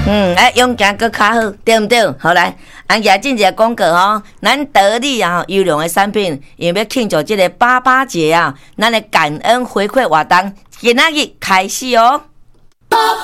用行搁较好，对不对？好来，俺家进一个广告吼，咱得力啊优良的产品，因为要庆祝这个88节啊，咱的感恩回馈活动今仔日开始哦。